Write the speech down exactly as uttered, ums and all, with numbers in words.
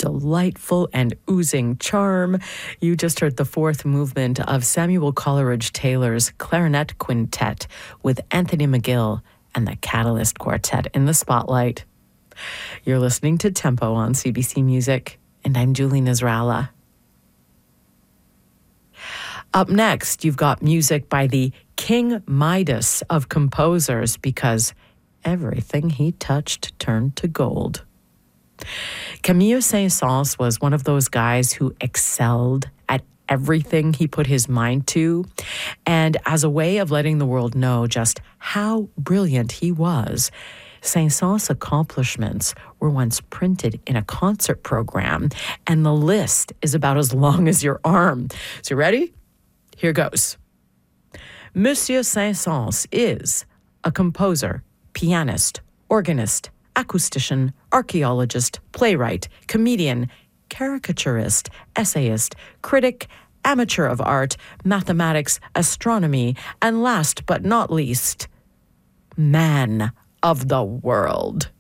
delightful and oozing charm. You just heard the fourth movement of Samuel Coleridge Taylor's Clarinet Quintet with Anthony McGill and the Catalyst Quartet in the spotlight. You're listening to Tempo on C B C Music, and I'm Julie Nasrallah. Up next, you've got music by the King Midas of composers, because everything he touched turned to gold. Camille Saint-Saëns was one of those guys who excelled at everything he put his mind to, and as a way of letting the world know just how brilliant he was, Saint-Saëns' accomplishments were once printed in a concert program, and the list is about as long as your arm. So you ready? Here goes. Monsieur Saint-Saëns is a composer, pianist, organist, acoustician, archaeologist, playwright, comedian, caricaturist, essayist, critic, amateur of art, mathematics, astronomy, and last but not least, man of the world.